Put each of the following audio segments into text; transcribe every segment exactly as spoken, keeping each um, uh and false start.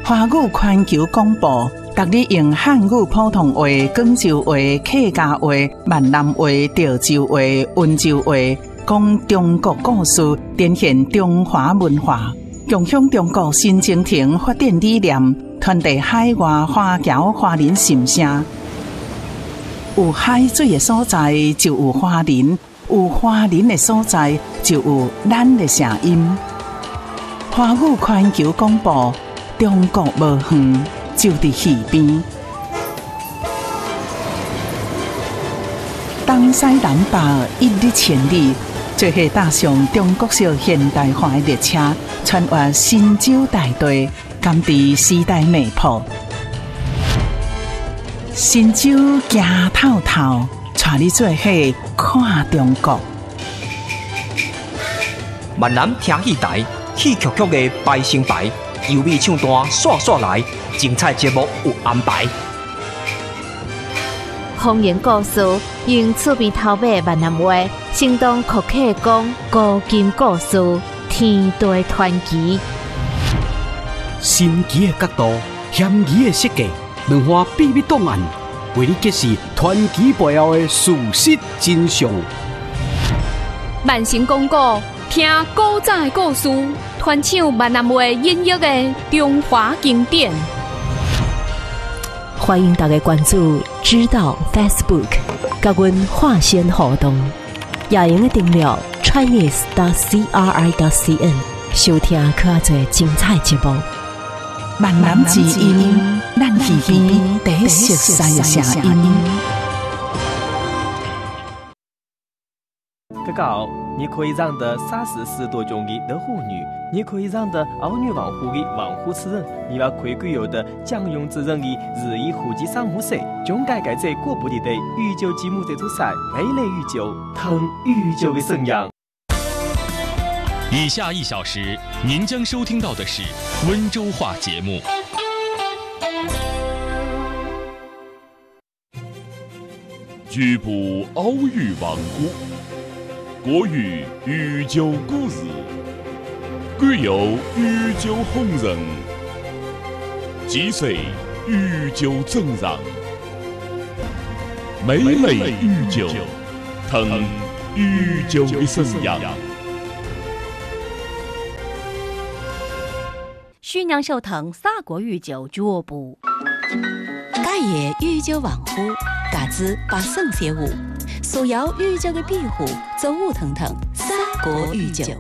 华语环球广播，逐日用汉语普通话、广州话、客家话、闽南话、潮州话、温州话，讲中国故事，展现中华文化，共享中国新征程发展理念，传递海外华侨华人心声。有海水的所在，就有华人；有华人的所在，就有咱的声音。华语环球广播，中国无远，就伫耳边。东西南北，一日千里，做伙踏上中国式现代化的列车，穿越神州大地，甘知时代脉搏。神州行透透，带你做伙看中国。 闽南听戏台，戏曲曲的排成排，优美唱段刷刷来，精彩节目有安排。 方言故事用厝边头尾闽南话，生动可客讲古今故事，天地传奇。 神奇的角度，险疑的设计，两岸秘密档案，为你揭示传奇背后的事实真相。 万成讲古，听古早的故事，传唱闽南话音乐的中华经典。 欢迎大家关注知道 Facebook， 甲阮划线互动，也用订阅 Chinese 的 C R I 的 C N， 收听可爱最精彩节目。 闽南之音，咱耳边第一熟悉的声音。 哥哥好，你可以让的三十四多种的的妇女，你可以让的儿女王户的王户之人，你要可以具有的将用之人的日益户籍上户社，总该改在过不里的御酒节目这组赛，美丽御酒，腾御酒的生养。 以下一小时，您将收听到的是温州话节目。 据部奥语王国，国语御酒故事，具有御酒红人，几岁御酒正让，美类御酒，腾御酒的生养。 徐娘秀腾法国御酒俱乐部， 家业御酒王府，嘎子把圣写舞，所有御酒的庇护，走舞腾腾，法国御酒。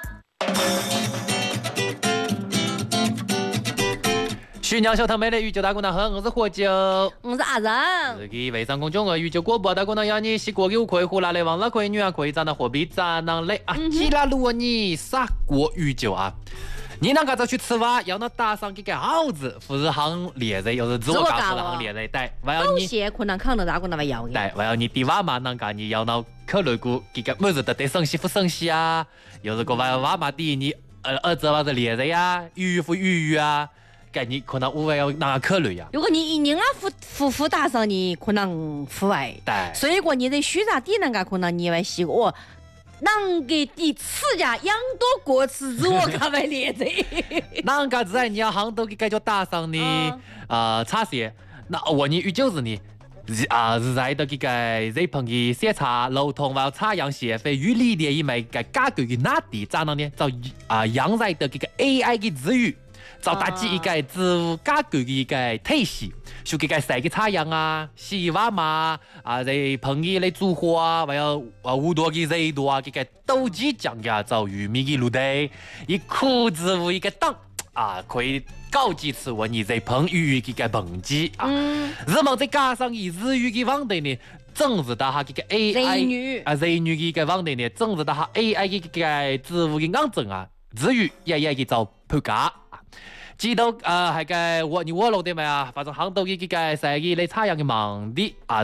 徐娘秀腾美丽御酒大姑娘好，我是喝酒， 我是阿仁。 自己微商公众号御酒广播大姑娘要你西国有可以胡辣的王老可以女啊可以长得货币长能累啊，基拉鲁你法国御酒啊。你那个再去吃饭，要那打上几个号子，富士行烈日，又是自我搞富士行烈日，对，还要你， 些可能可能大姑娘要的， 对，还要你地娃嘛，那个你要那考虑过几个么子的对省西不省西啊，又是个娃娃嘛的你呃儿子娃子烈日呀，鱼不鱼啊，该你可能我要那个考虑呀。 如果你一年啊付付付打上你可能付外， 对， 所以说你在选择地那个可能你会习惯。啷个第次家养多过次子我看来列的， 啷个在你要行都给改叫打上你啊茶些，那我你与就是你啊在的这个日本的写茶流通还有茶样协会与理念以外个价格的哪地咋样呢？就啊养在的这个 A I 的资源。就搭建一个植物家具的一个体系，就这个晒个太阳啊、洗碗嘛啊，在盆里来煮火啊，还有啊好多的热度啊，这个斗鸡酱呀，就玉米的露地，一枯植物一个档啊，可以高级次问你在盆鱼这个盆机啊，日本再加上以日语的问题呢。正是打下这个 A I 啊，日语的一个问题呢，正是打下 A I 的这个植物的硬证啊，日语也也去做判价。知道啊，係嘅，我你我老啲咪啊，反正行到呢啲嘅世紀你差人嘅盲啲啊。